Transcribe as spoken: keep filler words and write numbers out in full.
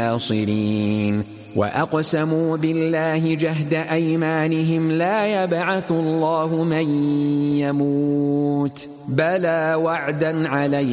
الناصرين وأقسموا بالله جهد أيمانهم لا يبعث الله من يموت بلى وعدا عليه